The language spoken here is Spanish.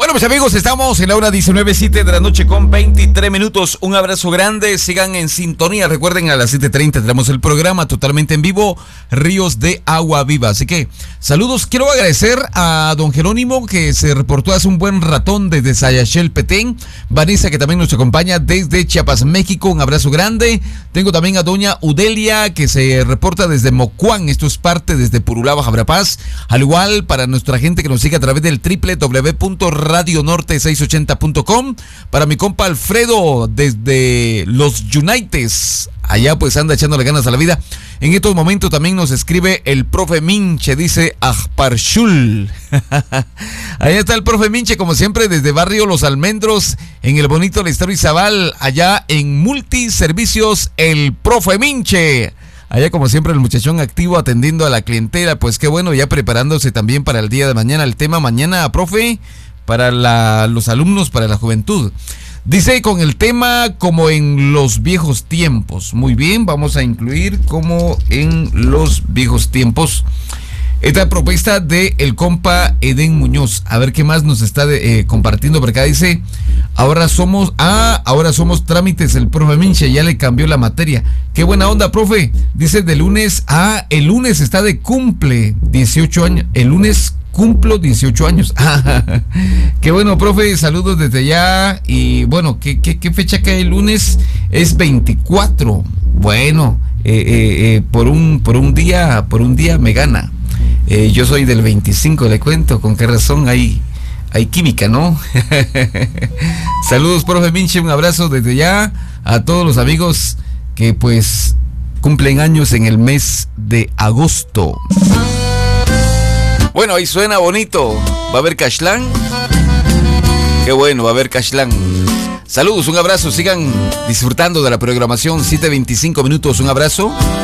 Bueno, pues amigos, estamos en la hora 19:07 de la noche con 23 minutos. Un abrazo grande, sigan en sintonía. Recuerden, a las 7:30 tenemos el programa totalmente en vivo, Ríos de Agua Viva. Así que, saludos. Quiero agradecer a don Jerónimo, que se reportó hace un buen ratón desde Sayachel, Petén. Vanessa, que también nos acompaña desde Chiapas, México. Un abrazo grande. Tengo también a doña Udelia, que se reporta desde Mocuán. Esto es parte desde Purulá, Baja Verapaz. Al igual, para nuestra gente que nos sigue a través del www.radionorte680.com. Para mi compa Alfredo desde los Unites, allá pues anda echándole ganas a la vida. En estos momentos también nos escribe el profe Minche, dice Ajparshul. Allá está el profe Minche, como siempre, desde barrio Los Almendros, en el bonito Lestero Izabal, allá en Multiservicios, el profe Minche. Allá como siempre el muchachón activo atendiendo a la clientela. Pues qué bueno, ya preparándose también para el día de mañana. El tema mañana, profe, para los alumnos, para la juventud. Dice, con el tema como en los viejos tiempos. Muy bien, vamos a incluir como en los viejos tiempos. Esta propuesta de el compa Eden Muñoz. A ver qué más nos está compartiendo por acá. Dice, ahora somos trámites. El profe Minche ya le cambió la materia. Qué buena onda, profe. Dice de lunes. El lunes está de cumple 18 años. El lunes cumplo 18 años. Qué bueno, profe. Saludos desde allá. Y bueno, ¿qué fecha cae el lunes? Es 24. Bueno, por un día me gana. Yo soy del 25, le cuento. ¿Con qué razón? Hay química, ¿no? Saludos, profe Minche, un abrazo desde ya a todos los amigos que pues cumplen años en el mes de agosto. Bueno, ahí suena bonito. ¿Va a haber Cashlán? Qué bueno, va a haber Cashlán. Saludos, un abrazo, sigan disfrutando de la programación. 7:25 minutos, un abrazo.